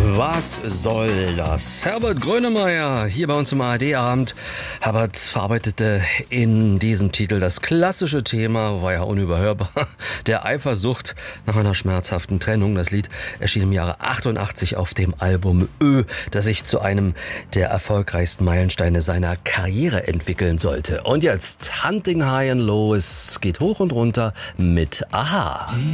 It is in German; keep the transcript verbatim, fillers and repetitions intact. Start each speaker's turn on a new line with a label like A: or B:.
A: Was soll das? Herbert Grönemeyer hier bei uns im A R D-Abend. Herbert verarbeitete in diesem Titel das klassische Thema, war ja unüberhörbar, der Eifersucht nach einer schmerzhaften Trennung. Das Lied erschien im Jahre achtundachtzig auf dem Album Ö, das sich zu einem der erfolgreichsten Meilensteine seiner Karriere entwickeln sollte. Und jetzt Hunting High and Low, es geht hoch und runter mit Aha.